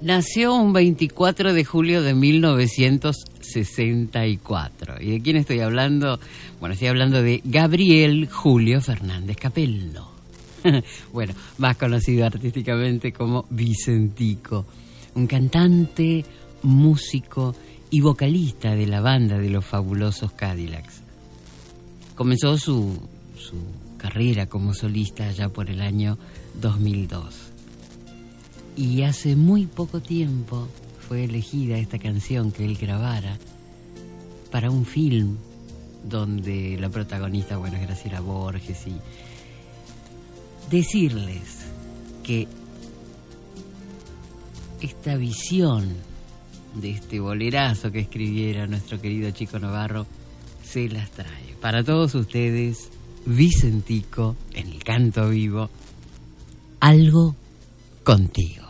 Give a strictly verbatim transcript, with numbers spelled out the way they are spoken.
nació un veinticuatro de julio de mil novecientos sesenta y cuatro. ¿Y de quién estoy hablando? Bueno, estoy hablando de Gabriel Julio Fernández Capello. Bueno, más conocido artísticamente como Vicentico. Un cantante, músico y vocalista de la banda de los Fabulosos Cadillacs. Comenzó su, su carrera como solista allá por el año dos mil dos. Y hace muy poco tiempo fue elegida esta canción que él grabara para un film donde la protagonista, bueno, es Graciela Borges. Y decirles que esta visión de este bolerazo que escribiera nuestro querido Chico Novarro se las trae. Para todos ustedes, Vicentico, en el canto vivo, Algo contigo.